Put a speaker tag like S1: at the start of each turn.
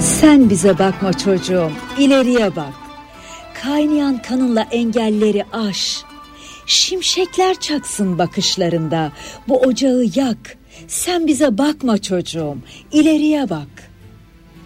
S1: Sen bize bakma çocuğum, ileriye bak. Kaynayan kanınla engelleri aş. Şimşekler çaksın bakışlarında, bu ocağı yak. Sen bize bakma çocuğum, ileriye bak.